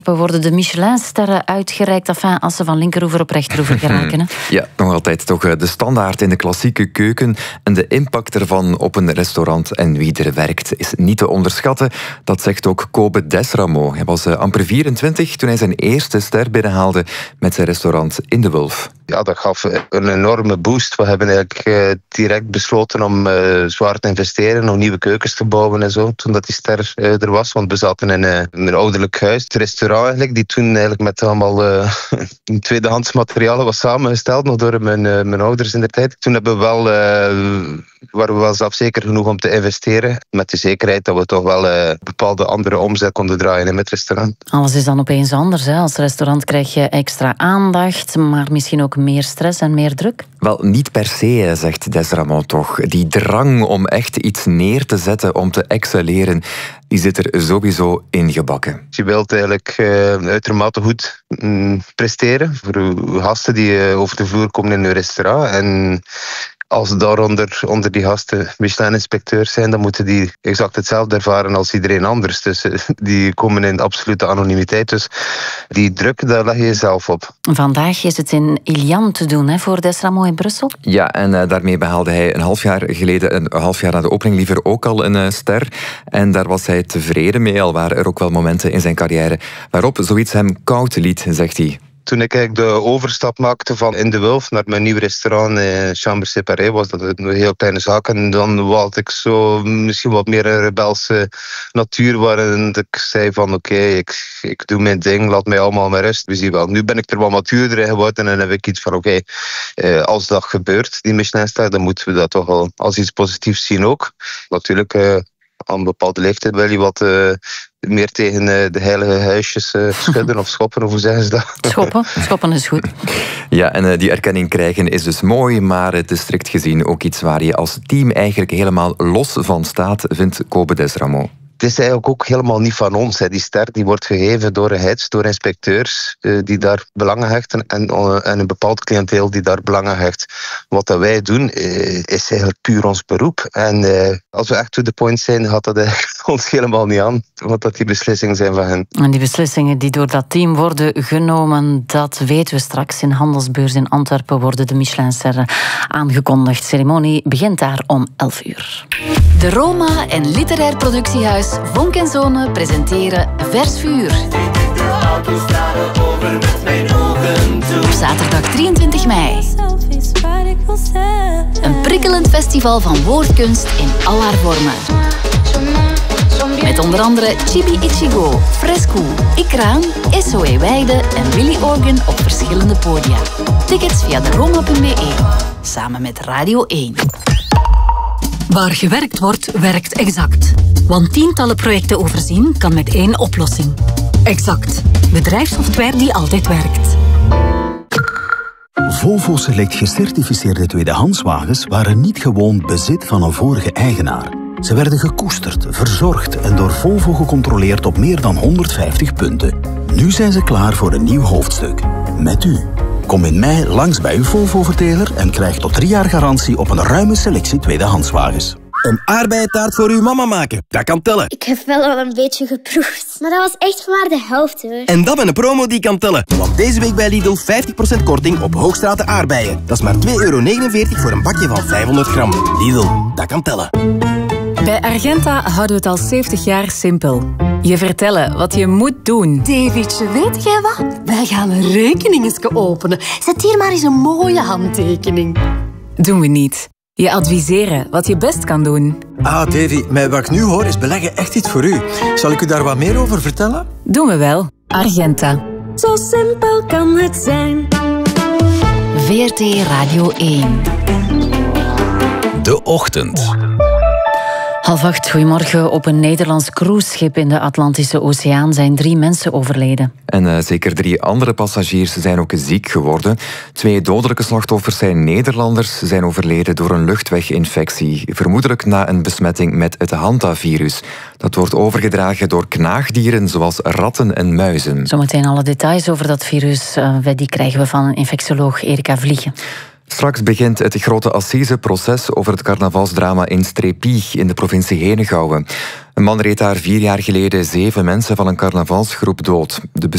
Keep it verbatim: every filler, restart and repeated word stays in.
We worden de Michelin-sterren uitgereikt enfin, als ze van linkeroever op rechteroever geraken. Hè? Ja, nog altijd toch de standaard in de klassieke keuken. En de impact ervan op een restaurant en wie er werkt is niet te onderschatten. Dat zegt ook Kobe Desramo. Hij was amper vierentwintig toen hij zijn eerste ster binnenhaalde met zijn restaurant In de Wulf. Ja, dat gaf een enorme boost. We hebben eigenlijk uh, direct besloten om uh, zwaar te investeren, om nieuwe keukens te bouwen en zo, toen dat die ster uh, er was. Want we zaten in uh, een ouderlijk huis. Het restaurant eigenlijk, die toen eigenlijk met allemaal uh, tweedehands materialen was samengesteld, nog door mijn, uh, mijn ouders in de tijd. Toen hebben we wel, uh, waren we wel zelfzeker genoeg om te investeren, met de zekerheid dat we toch wel uh, bepaalde andere omzet konden draaien in het restaurant. Alles is dan opeens anders. Hè? Als restaurant krijg je extra aandacht, maar misschien ook meer stress en meer druk? Wel, niet per se, zegt Desramo toch. Die drang om echt iets neer te zetten, om te excelleren, die zit er sowieso ingebakken. Je wilt eigenlijk uh, uitermate goed mm, presteren voor uw gasten die uh, over de vloer komen in uw restaurant. En als daaronder onder die gasten Michelin-inspecteurs zijn, dan moeten die exact hetzelfde ervaren als iedereen anders. Dus uh, die komen in absolute anonimiteit. Dus die druk, daar leg je jezelf op. Vandaag is het in Ilian te doen, hè, voor Desramo in Brussel. Ja, en uh, daarmee behaalde hij een half jaar geleden, een half jaar na de opening liever ook al een uh, ster. En daar was hij tevreden mee, al waren er ook wel momenten in zijn carrière waarop zoiets hem koud liet, zegt hij. Toen ik eigenlijk de overstap maakte van In de Wulf naar mijn nieuw restaurant in Chambre Séparée, was dat een heel kleine zaak. En dan had ik zo misschien wat meer een rebelse natuur, waarin ik zei van oké, okay, ik, ik doe mijn ding, laat mij allemaal met rust. We zien wel. Nu ben ik er wat matuurder in geworden en dan heb ik iets van oké, okay, als dat gebeurt, die Michelinster, dan moeten we dat toch wel als iets positiefs zien ook. Natuurlijk, uh, aan een bepaalde leeftijd wil je wat uh, meer tegen uh, de heilige huisjes uh, schudden of schoppen, of hoe zeggen ze dat? Schoppen, schoppen is goed. Ja, en uh, die erkenning krijgen is dus mooi, maar het is strikt gezien ook iets waar je als team eigenlijk helemaal los van staat, vindt Kobe Desramo. Het is eigenlijk ook helemaal niet van ons. Hè. Die ster die wordt gegeven door heads, door inspecteurs uh, die daar belangen hechten en, uh, en een bepaald cliënteel die daar belangen hecht. Wat dat wij doen uh, is eigenlijk puur ons beroep. En uh, als we echt to the point zijn, gaat dat eigenlijk ons helemaal niet aan. Want dat die beslissingen zijn van hen. En die beslissingen die door dat team worden genomen, dat weten we straks. In Handelsbeurs in Antwerpen worden de Michelinsterren aangekondigd. De ceremonie begint daar om elf uur. De Roma en Literair Productiehuis Vonk en Zonen presenteren Vers Vuur. Op zaterdag drieëntwintig mei. Een prikkelend festival van woordkunst in al haar vormen. Met onder andere Chibi Ichigo, Fresco, Ikraan, S O E Weide en Willy Organ op verschillende podia. Tickets via de roma punt be, samen met Radio één. Waar gewerkt wordt, werkt Exact. Want tientallen projecten overzien kan met één oplossing. Exact. Bedrijfssoftware die altijd werkt. Volvo Select gecertificeerde tweedehandswagens waren niet gewoon bezit van een vorige eigenaar. Ze werden gekoesterd, verzorgd en door Volvo gecontroleerd op meer dan honderdvijftig punten. Nu zijn ze klaar voor een nieuw hoofdstuk. Met u. Kom in mei langs bij uw Volvo-verteler en krijg tot drie jaar garantie op een ruime selectie tweedehandswagens. Een aardbeientaart voor uw mama maken, dat kan tellen. Ik heb wel al een beetje geproefd, maar dat was echt maar de helft hoor. En dat met een promo die kan tellen. Want deze week bij Lidl vijftig procent korting op Hoogstraten aardbeien. Dat is maar twee euro negenenveertig voor een bakje van vijfhonderd gram. Lidl, dat kan tellen. Bij Argenta houden we het al zeventig jaar simpel. Je vertellen wat je moet doen. Davidje, weet jij wat? Wij gaan een rekening openen. Zet hier maar eens een mooie handtekening. Doen we niet. Je adviseren wat je best kan doen. Ah, Davy, met wat ik nu hoor is beleggen echt iets voor u. Zal ik u daar wat meer over vertellen? Doen we wel. Argenta. Zo simpel kan het zijn. V R T Radio één. De Ochtend. Half acht, goedemorgen. Op een Nederlands cruiseschip in de Atlantische Oceaan zijn drie mensen overleden. En uh, zeker drie andere passagiers zijn ook ziek geworden. Twee dodelijke slachtoffers zijn Nederlanders, zijn overleden door een luchtweginfectie. Vermoedelijk na een besmetting met het hantavirus. Dat wordt overgedragen door knaagdieren zoals ratten en muizen. Zometeen alle details over dat virus, uh, die krijgen we van infectioloog Erika Vliegen. Straks begint het grote assiseproces over het carnavalsdrama in Strépy in de provincie Henegouwen. Een man reed daar vier jaar geleden zeven mensen van een carnavalsgroep dood. De